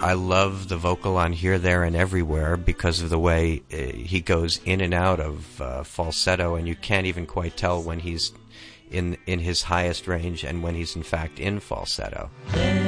I love the vocal on Here, There, and Everywhere because of the way he goes in and out of falsetto, and you can't even quite tell when he's in his highest range and when he's in fact in falsetto.